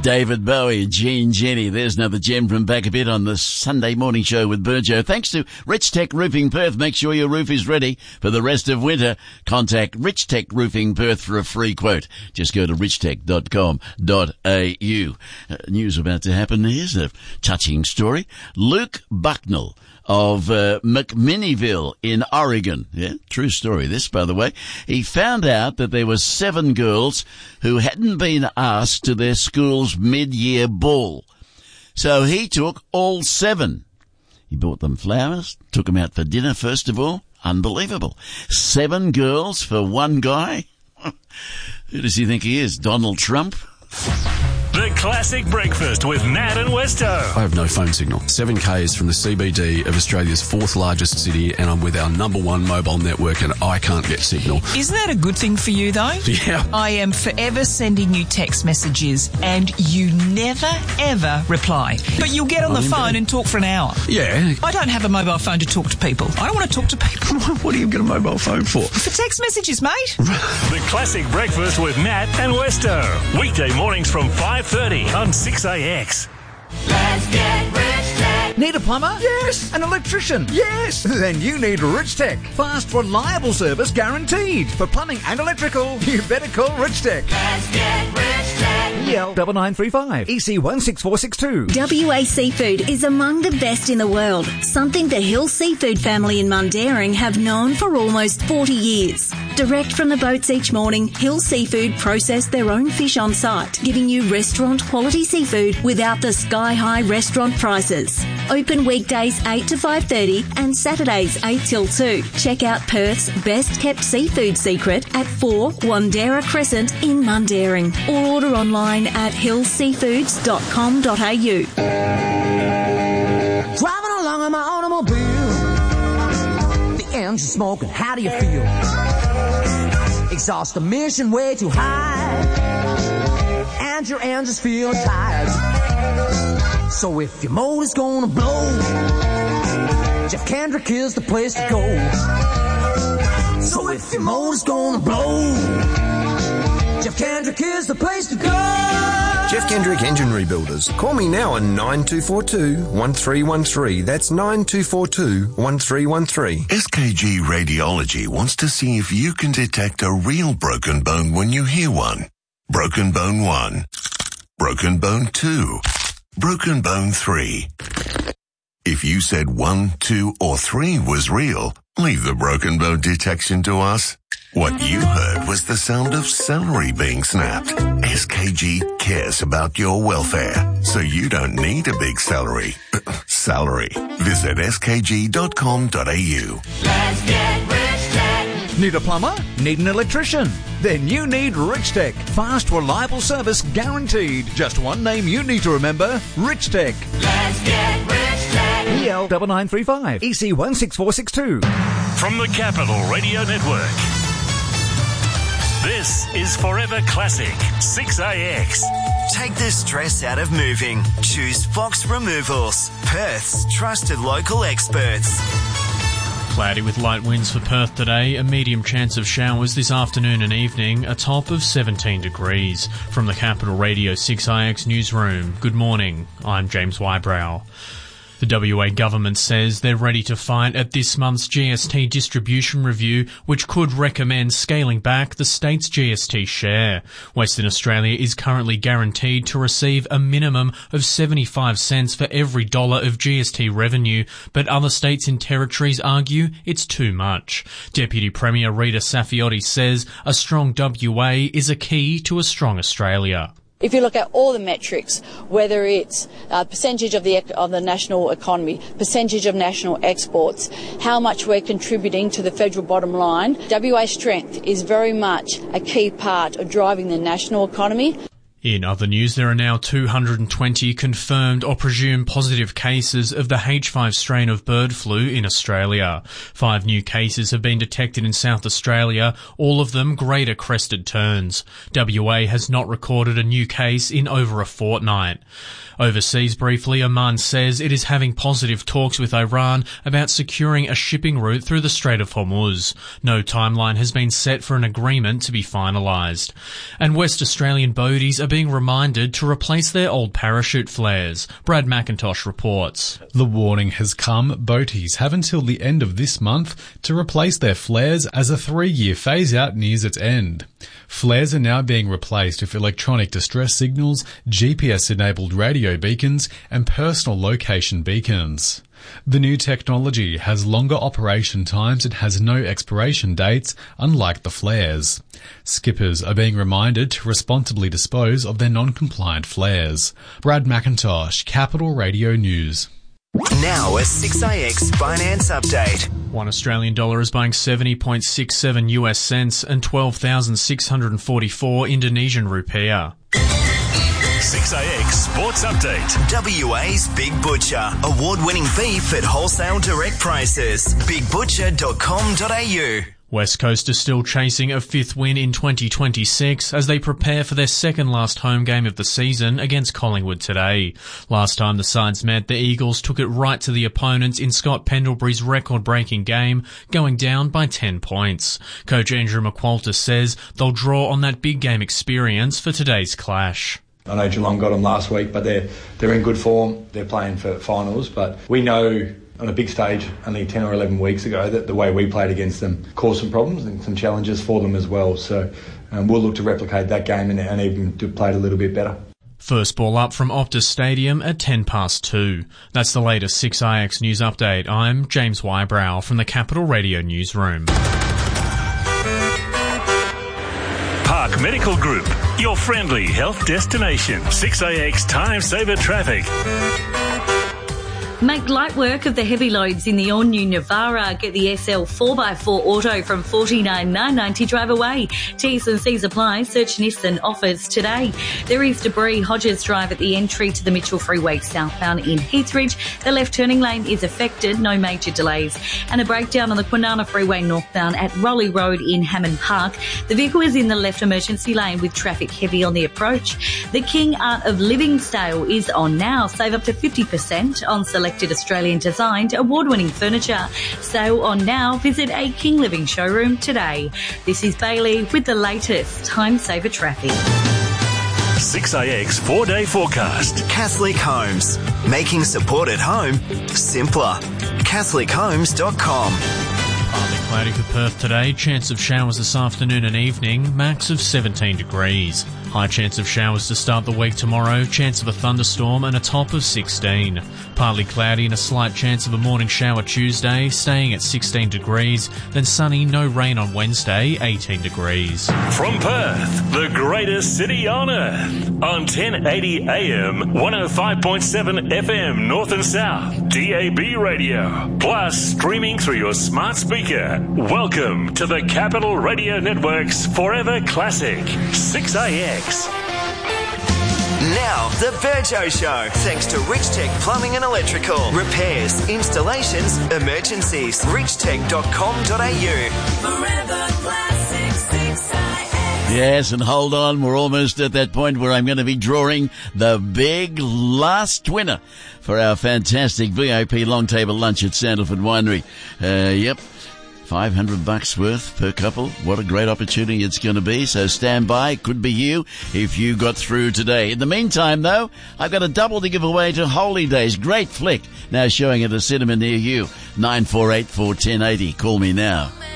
David Bowie, Gene Jenny. There's another gem from back a bit on the Sunday morning show with Burjo. Thanks to Rich Tech Roofing Perth. Make sure your roof is ready for the rest of winter. Contact Rich Tech Roofing Perth for a free quote. Just go to richtech.com.au. News about to happen. Here's a touching story. Luke Bucknell of McMinnville in Oregon. Yeah, true story this, by the way. He found out that there were 7 girls who hadn't been asked to their school's mid-year ball. So he took all 7. He bought them flowers, took them out for dinner first of all. Unbelievable. 7 girls for one guy? Who does he think he is, Donald Trump? The Classic Breakfast with Nat and Westo. I have no phone signal. 7Ks from the CBD of Australia's 4th largest city, and I'm with our #1 mobile network, and I can't get signal. Isn't that a good thing for you, though? Yeah. I am forever sending you text messages, and you never, ever reply. But you'll get on the phone and talk for an hour. Yeah. I don't have a mobile phone to talk to people. I don't want to talk to people. What do you get a mobile phone for? For text messages, mate. The Classic Breakfast with Nat and Westo. Weekday mornings from 5:30 on 6AX. Let's get Rich Tech. Need a plumber? Yes. An electrician? Yes. Then you need Rich Tech. Fast, reliable service guaranteed. For plumbing and electrical, you better call Rich Tech. Let's get Rich Tech. EL 9935 EC 16462. WA Seafood is among the best in the world, something the Hill Seafood family in Mundaring have known for almost 40 years. Direct from the boats each morning, Hill Seafood process their own fish on site, giving you restaurant quality seafood without the sky-high restaurant prices. Open weekdays 8 to 5:30 and Saturdays 8 till 2. Check out Perth's best-kept seafood secret at 4 Wandera Crescent in Mundaring, or order online at hillseafoods.com.au. Driving along in my automobile, the engine smoking, how do you feel? Exhaust emission way too high, and your engine's feeling tired. So if your motor's gonna blow, Jeff Kendrick is the place to go. So if your motor's gonna blow, Jeff Kendrick is the place to go. Jeff Kendrick Engine Rebuilders. Call me now on 9242-1313. That's 9242-1313. SKG Radiology wants to see if you can detect a real broken bone when you hear one. Broken bone 1. Broken bone 2. Broken bone 3. If you said 1, 2, or 3 was real, leave the broken bone detection to us. What you heard was the sound of celery being snapped. SKG cares about your welfare, so you don't need a big salary. Visit skg.com.au. Let's get Rich Tech. Need a plumber? Need an electrician? Then you need Rich Tech. Fast, reliable service guaranteed. Just one name you need to remember, Rich Tech. Let's get Rich Tech. EL 9935 EC 16462. From the Capital Radio Network. This is Forever Classic 6AX. Take the stress out of moving. Choose Fox Removals, Perth's trusted local experts. Cloudy with light winds for Perth today, a medium chance of showers this afternoon and evening, a top of 17 degrees. From the Capital Radio 6IX newsroom, good morning, I'm James Wybrow. The WA government says they're ready to fight at this month's GST distribution review, which could recommend scaling back the state's GST share. Western Australia is currently guaranteed to receive a minimum of 75 cents for every dollar of GST revenue, but other states and territories argue it's too much. Deputy Premier Rita Saffioti says a strong WA is a key to a strong Australia. If you look at all the metrics, whether it's percentage of the national economy, percentage of national exports, how much we're contributing to the federal bottom line, WA's strength is very much a key part of driving the national economy. In other news, there are now 220 confirmed or presumed positive cases of the H5 strain of bird flu in Australia. 5 new cases have been detected in South Australia, all of them greater crested terns. WA has not recorded a new case in over a fortnight. Overseas briefly, Oman says it is having positive talks with Iran about securing a shipping route through the Strait of Hormuz. No timeline has been set for an agreement to be finalised. And West Australian boaties are being reminded to replace their old parachute flares. Brad McIntosh reports. The warning has come. Boaties have until the end of this month to replace their flares as a 3-year phase-out nears its end. Flares are now being replaced with electronic distress signals, GPS-enabled radio beacons, and personal location beacons. The new technology has longer operation times and has no expiration dates, unlike the flares. Skippers are being reminded to responsibly dispose of their non-compliant flares. Brad McIntosh, Capital Radio News. Now a 6AX finance update. One Australian dollar is buying 70.67 US cents and 12,644 Indonesian rupiah. 6AX Sports Update. WA's Big Butcher. Award-winning beef at wholesale direct prices. BigButcher.com.au. West Coast is still chasing a 5th win in 2026 as they prepare for their second last home game of the season against Collingwood today. Last time the sides met, the Eagles took it right to the opponents in Scott Pendlebury's record-breaking game, going down by 10 points. Coach Andrew McQualter says they'll draw on that big game experience for today's clash. I know Geelong got them last week, but they're in good form. They're playing for finals, but we know on a big stage only 10 or 11 weeks ago that the way we played against them caused some problems and some challenges for them as well. So we'll look to replicate that game and even to play it a little bit better. First ball up from Optus Stadium at 2:10. That's the latest 6IX News Update. I'm James Wybrow from the Capital Radio Newsroom. Park Medical Group, your friendly health destination. 6AX Time Saver Traffic. Make light work of the heavy loads in the all-new Navara. Get the SL 4x4 Auto from $49,990 drive away. T's and C's apply. Search Nissan offers today. There is debris. Hodges Drive at the entry to the Mitchell Freeway southbound in Heathridge. The left turning lane is affected. No major delays. And a breakdown on the Kwinana Freeway northbound at Raleigh Road in Hammond Park. The vehicle is in the left emergency lane with traffic heavy on the approach. The King Art of Living sale is on now. Save up to 50% on select Australian designed award-winning furniture. Sale on now. Visit a King Living showroom today. This is Bailey with the latest Time Saver traffic. 6AX 4-day forecast. Catholic Homes. Making support at home simpler. CatholicHomes.com. Partly cloudy for Perth today. Chance of showers this afternoon and evening. Max of 17 degrees. High chance of showers to start the week tomorrow. Chance of a thunderstorm and a top of 16. Partly cloudy and a slight chance of a morning shower Tuesday, staying at 16 degrees. Then sunny, no rain on Wednesday, 18 degrees. From Perth, the greatest city on earth. On 1080 AM, 105.7 FM North and South, DAB radio. Plus streaming through your smart speaker. Welcome to the Capital Radio Network's Forever Classic, 6AX. Now, the Virgo Show. Thanks to Rich Tech Plumbing and Electrical. Repairs, installations, emergencies. richtech.com.au. Forever Classic 6IX. Yes, and hold on, we're almost at that point where I'm going to be drawing the big last winner for our fantastic VIP long table lunch at Sandalford Winery. Yep. $500 worth per couple. What a great opportunity it's going to be. So stand by. Could be you if you got through today. In the meantime, though, I've got a double to give away to Holy Days. Great flick. Now showing at a cinema near you. 948 41080. Call me now.